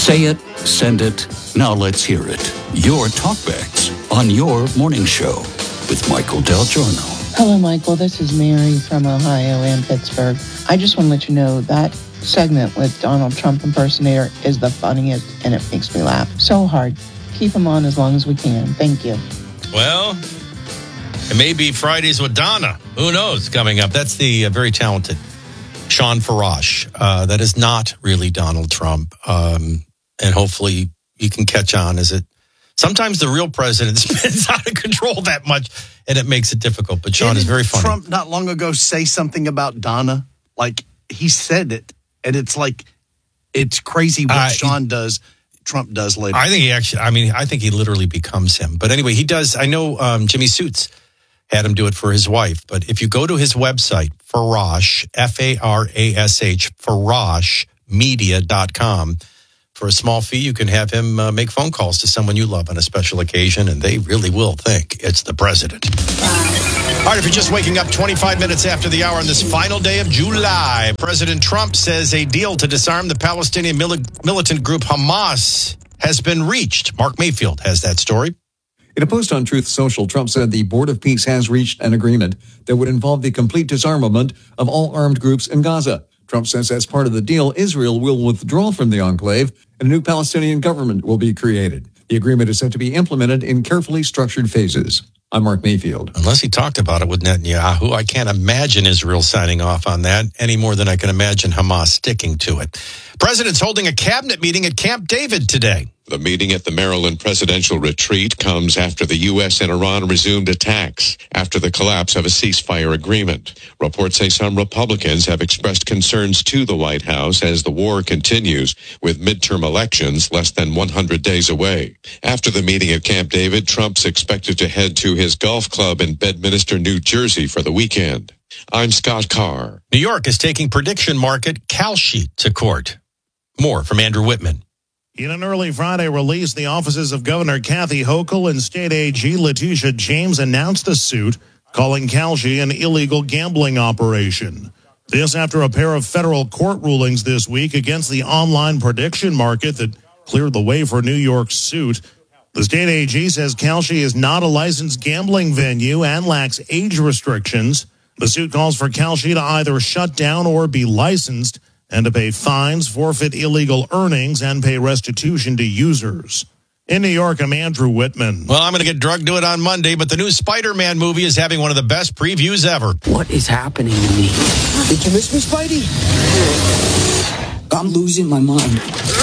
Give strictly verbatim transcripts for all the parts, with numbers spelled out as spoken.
Say it, send it, now let's hear it. Your talkbacks on your morning show with Michael Del Giorno. Hello, Michael. This is Mary from Ohio and Pittsburgh. I just want to let you know that segment with Donald Trump impersonator is the funniest, and it makes me laugh so hard. Keep him on as long as we can. Thank you. Well, it may be Fridays with Donna. Who knows coming up? That's the uh, very talented Sean Farash. Uh, that is not really Donald Trump. Um, and hopefully you can catch on as it. Sometimes the real president spins out of control that much, and it makes it difficult. But Sean Didn't is very funny. Trump not long ago say something about Donna? Like, he said it, and it's like, it's crazy what uh, Sean he, does, Trump does later. I think he actually, I mean, I think he literally becomes him. But anyway, he does, I know um, Jimmy Suits had him do it for his wife. But if you go to his website, Farash, F A R A S H, farash media dot com, for a small fee, you can have him uh, make phone calls to someone you love on a special occasion, and they really will think it's the president. All right, if you're just waking up twenty-five minutes after the hour on this final day of July, President Trump says a deal to disarm the Palestinian mili- militant group Hamas has been reached. Mark Mayfield has that story. In a post on Truth Social, Trump said the Board of Peace has reached an agreement that would involve the complete disarmament of all armed groups in Gaza. Trump says as part of the deal, Israel will withdraw from the enclave and a new Palestinian government will be created. The agreement is set to be implemented in carefully structured phases. I'm Mark Mayfield. Unless he talked about it with Netanyahu, I can't imagine Israel signing off on that any more than I can imagine Hamas sticking to it. President's holding a cabinet meeting at Camp David today. The meeting at the Maryland presidential retreat comes after the U S and Iran resumed attacks after the collapse of a ceasefire agreement. Reports say some Republicans have expressed concerns to the White House as the war continues, with midterm elections less than one hundred days away. After the meeting at Camp David, Trump's expected to head to his golf club in Bedminster, New Jersey for the weekend. I'm Scott Carr. New York is taking prediction market Kalshi to court. More from Andrew Whitman. In an early Friday release, the offices of Governor Kathy Hochul and State A G Letitia James announced the suit, calling Kalshi an illegal gambling operation. This after a pair of federal court rulings this week against the online prediction market that cleared the way for New York's suit. The State A G says Kalshi is not a licensed gambling venue and lacks age restrictions. The suit calls for Kalshi to either shut down or be licensed, and to pay fines, forfeit illegal earnings, and pay restitution to users. In New York, I'm Andrew Whitman. Well, I'm going to get drugged to it on Monday, but the new Spider-Man movie is having one of the best previews ever. What is happening to me? Did you miss me, Spidey? I'm losing my mind.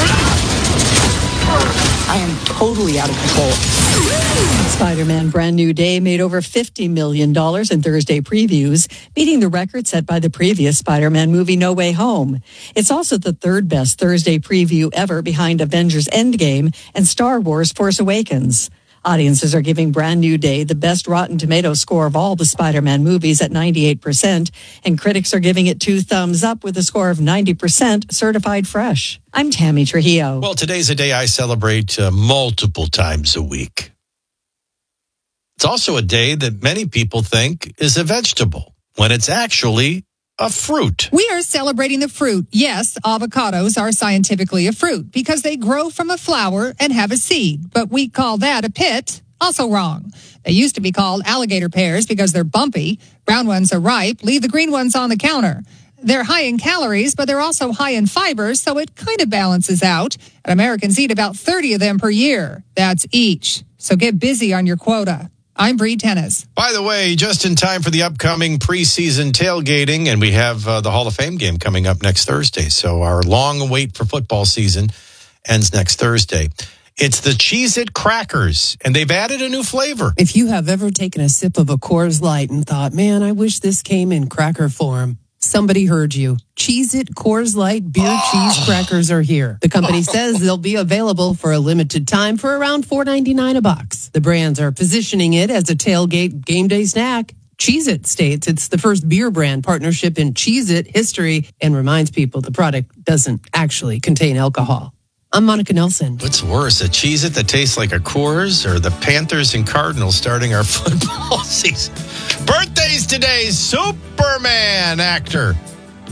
I am totally out of control. Spider-Man Brand New Day made over fifty million dollars in Thursday previews, beating the record set by the previous Spider-Man movie No Way Home. It's also the third best Thursday preview ever behind Avengers Endgame and Star Wars Force Awakens. Audiences are giving Brand New Day the best Rotten Tomatoes score of all the Spider-Man movies at ninety-eight percent, and critics are giving it two thumbs up with a score of ninety percent certified fresh. I'm Tammy Trujillo. Well, today's a day I celebrate uh, multiple times a week. It's also a day that many people think is a vegetable, when it's actually a fruit. We are celebrating the fruit. Yes, avocados are scientifically a fruit because they grow from a flower and have a seed, but we call that a pit. Also wrong. They used to be called alligator pears because they're bumpy. Brown ones are ripe. Leave the green ones on the counter. They're high in calories, but they're also high in fibers, so it kind of balances out. And Americans eat about thirty of them per year. That's each. So get busy on your quota. I'm Bree Tennis. By the way, just in time for the upcoming preseason tailgating, and we have uh, the Hall of Fame game coming up next Thursday. So our long wait for football season ends next Thursday. It's the Cheez-It Crackers, and they've added a new flavor. If you have ever taken a sip of a Coors Light and thought, man, I wish this came in cracker form, somebody heard you. Cheez-It Coors Light beer oh. cheese crackers are here. The company says they'll be available for a limited time for around four ninety-nine a box. The brands are positioning it as a tailgate game day snack. Cheez-It states it's the first beer brand partnership in Cheez-It history and reminds people the product doesn't actually contain alcohol. I'm Monica Nelson. What's worse, a Cheez-It that tastes like a Coors or the Panthers and Cardinals starting our football season? Birthdays today, Superman actor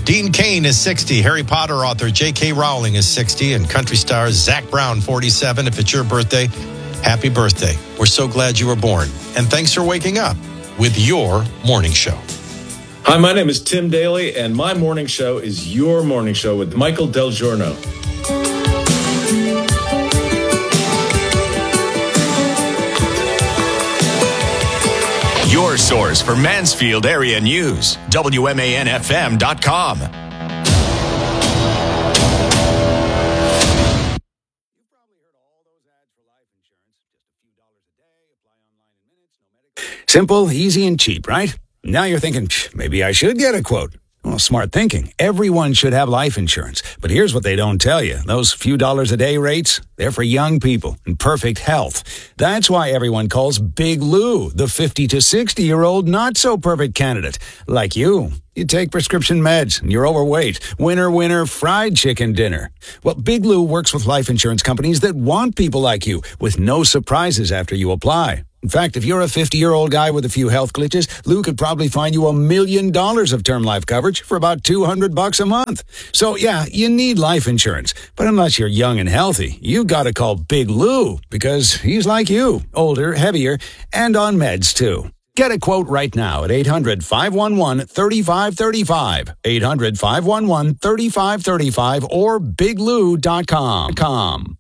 Dean Cain is sixty. Harry Potter author J K Rowling is sixty. And country star Zach Brown, forty-seven. If it's your birthday, happy birthday. We're so glad you were born. And thanks for waking up with your morning show. Hi, my name is Tim Daly, and my morning show is Your Morning Show with Michael Del Giorno. Your source for Mansfield area news, W M A N F M dot com. Simple, easy, and cheap, right? Now you're thinking, maybe I should get a quote. Well, smart thinking. Everyone should have life insurance. But here's what they don't tell you. Those few dollars a day rates, they're for young people in perfect health. That's why everyone calls Big Lou the fifty to sixty-year-old not-so-perfect candidate. Like you. You take prescription meds and you're overweight. Winner, winner, fried chicken dinner. Well, Big Lou works with life insurance companies that want people like you with no surprises after you apply. In fact, if you're a fifty-year-old guy with a few health glitches, Lou could probably find you a million dollars of term life coverage for about two hundred bucks a month. So, yeah, you need life insurance. But unless you're young and healthy, you gotta call Big Lou because he's like you, older, heavier, and on meds, too. Get a quote right now at eight hundred, five one one, three five three five, eight hundred, five one one, three five three five, or big lou dot com.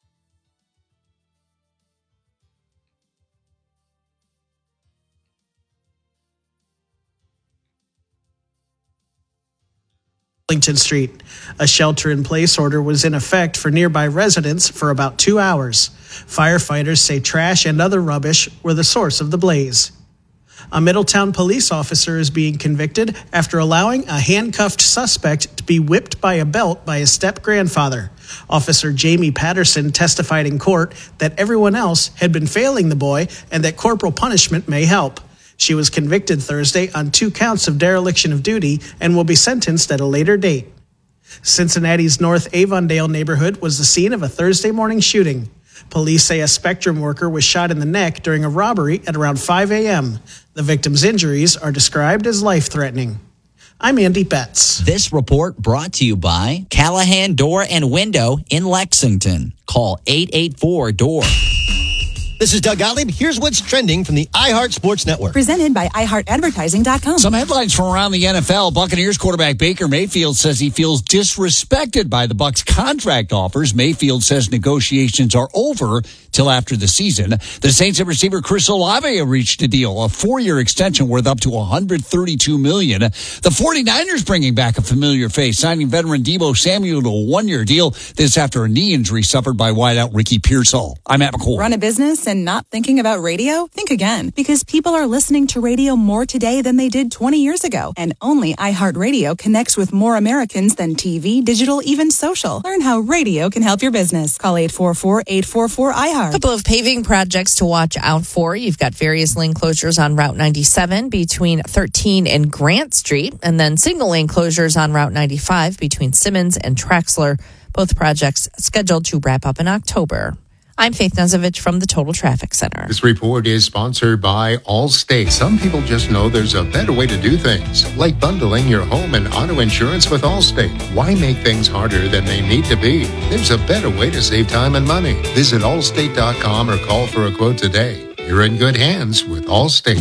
Wellington Street. A shelter-in-place order was in effect for nearby residents for about two hours. Firefighters say trash and other rubbish were the source of the blaze. A Middletown police officer is being convicted after allowing a handcuffed suspect to be whipped by a belt by his step-grandfather. Officer Jamie Patterson testified in court that everyone else had been failing the boy and that corporal punishment may help. She was convicted Thursday on two counts of dereliction of duty and will be sentenced at a later date. Cincinnati's North Avondale neighborhood was the scene of a Thursday morning shooting. Police say a Spectrum worker was shot in the neck during a robbery at around five a.m. The victim's injuries are described as life-threatening. I'm Andy Betts. This report brought to you by Callahan Door and Window in Lexington. Call eight eight four, D O O R. This is Doug Gottlieb. Here's what's trending from the iHeart Sports Network. Presented by i heart advertising dot com. Some headlines from around the N F L. Buccaneers quarterback Baker Mayfield says he feels disrespected by the Bucs contract offers. Mayfield says negotiations are over till after the season. The Saints and receiver Chris Olave reached a deal, a four-year extension worth up to one hundred thirty-two million dollars. The 49ers bringing back a familiar face, signing veteran Deebo Samuel to a one-year deal. This after a knee injury suffered by wideout Ricky Pearsall. I'm Matt McCoy. Run a business and not thinking about radio? Think again, because people are listening to radio more today than they did twenty years ago. And only iHeartRadio connects with more Americans than T V, digital, even social. Learn how radio can help your business. Call eight four four, eight four four, iHeart. A couple of paving projects to watch out for. You've got various lane closures on Route ninety-seven between thirteen and Grant Street, and then single lane closures on Route ninety-five between Simmons and Traxler. Both projects scheduled to wrap up in October. I'm Faith Nazovich from the Total Traffic Center. This report is sponsored by Allstate. Some people just know there's a better way to do things, like bundling your home and auto insurance with Allstate. Why make things harder than they need to be? There's a better way to save time and money. Visit allstate dot com or call for a quote today. You're in good hands with Allstate.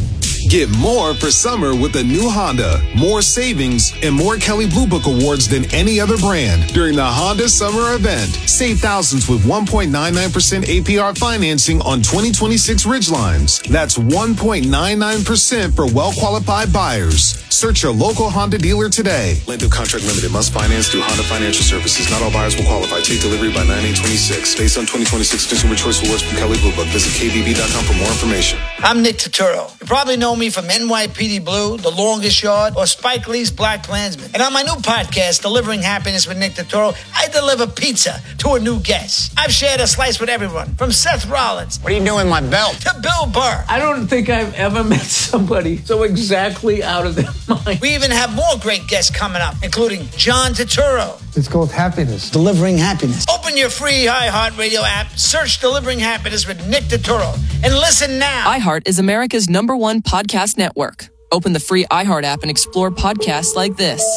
Get more for summer with the new Honda. More savings and more Kelley Blue Book awards than any other brand during the Honda Summer Event. Save thousands with one point nine nine percent A P R financing on twenty twenty-six Ridgelines. That's one point nine nine percent for well-qualified buyers. Search your local Honda dealer today. Length of contract limited. Must finance through Honda Financial Services. Not all buyers will qualify. Take delivery by nine eight twenty-six. Based on twenty twenty-six Consumer Choice Awards from Kelley Blue Book. Visit K B B dot com for more information. I'm Nick Turturro. You probably know me from N Y P D Blue, The Longest Yard, or Spike Lee's Black Klansman. And on my new podcast, Delivering Happiness with Nick Turturro, I deliver pizza to a new guest. I've shared a slice with everyone, from Seth Rollins. What are you doing, my belt? To Bill Burr. I don't think I've ever met somebody so exactly out of their mind. We even have more great guests coming up, including John Turturro. It's called Happiness. Delivering Happiness. Open your free iHeartRadio app, search Delivering Happiness with Nick Turturro, and listen now. iHeart is America's number one podcast network. Open the free iHeart app and explore podcasts like this.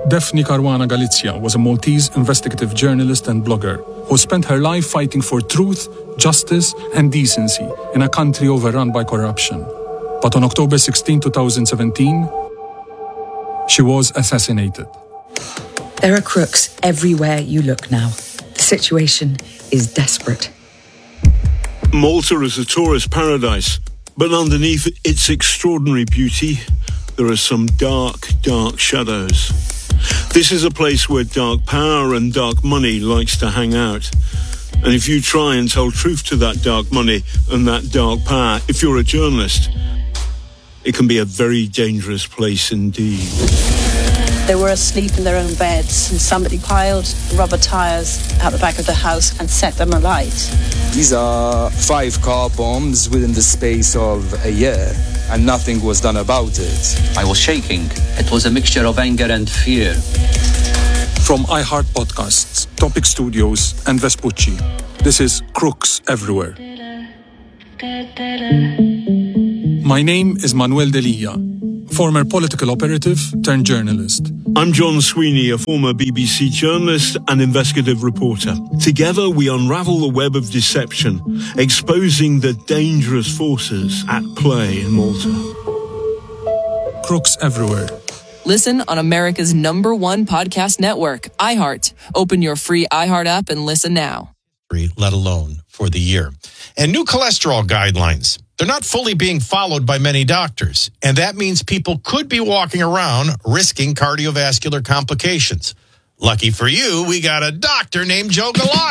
Daphne Caruana Galizia was a Maltese investigative journalist and blogger who spent her life fighting for truth, justice, and decency in a country overrun by corruption. But on October sixteenth, twenty seventeen, she was assassinated. There are crooks everywhere you look now. The situation is desperate. Malta is a tourist paradise, but underneath its extraordinary beauty, there are some dark, dark shadows. This is a place where dark power and dark money likes to hang out. And if you try and tell truth to that dark money and that dark power, if you're a journalist, it can be a very dangerous place indeed. They were asleep in their own beds, and somebody piled rubber tires out the back of the house and set them alight. These are five car bombs within the space of a year, and nothing was done about it. I was shaking. It was a mixture of anger and fear. From iHeart Podcasts, Topic Studios, and Vespucci, this is Crooks Everywhere. My name is Manuel Delia, former political operative turned journalist. I'm John Sweeney, a former B B C journalist and investigative reporter. Together, we unravel the web of deception, exposing the dangerous forces at play in Malta. Crooks Everywhere. Listen on America's number one podcast network, iHeart. Open your free iHeart app and listen now. Let alone for the year. And new cholesterol guidelines. They're not fully being followed by many doctors, and that means people could be walking around risking cardiovascular complications. Lucky for you, we got a doctor named Joe Goliath.